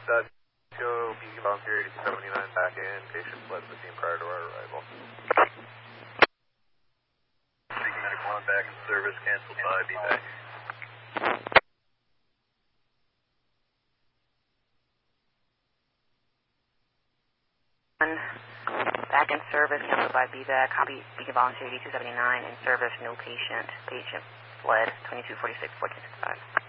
Go Beacon Volunteer 8279 back in. Patient fled the scene prior to our arrival. Beacon Medic 1 back in service, canceled by BVAC. Back in service, canceled by BVAC. Copy Beacon Volunteer 8279 in service, no patient. Patient fled 2246 1465.